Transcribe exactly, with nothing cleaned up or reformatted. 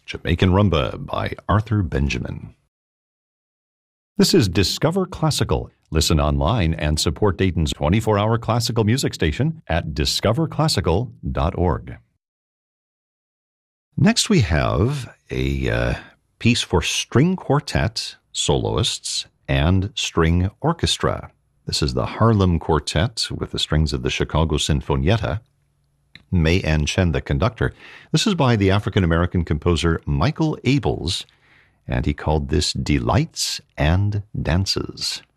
Jamaican Rumba by Arthur Benjamin. This is Discover Classical. Listen online and support Dayton's twenty-four hour classical music station at discover classical dot org. Next we have a uh, piece for string quartet, soloists, and string orchestra. This is the Harlem Quartet with the strings of the Chicago Sinfonietta. May Ann Chen, the conductor. This is by the African-American composer Michael Abels, and he called this Delights and Dances.